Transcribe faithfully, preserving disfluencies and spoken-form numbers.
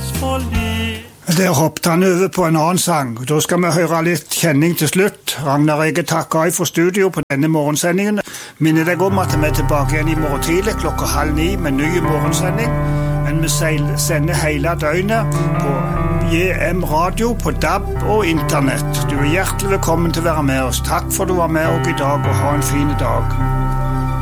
Der hoppet han over på en annen sang. Da skal vi høre litt kjenning til slutt. Ragnar Ege takker av for studio på denne morgensendingen. Minner deg om at vi er tilbake igjen i morgen tidlig klokka halv ni med ny morgensending. Men vi sender hele døgnet på J M Radio, på D A B og internett. Du er hjertelig velkommen til å være med oss. Takk for at du var med oss i dag, og ha en fin dag.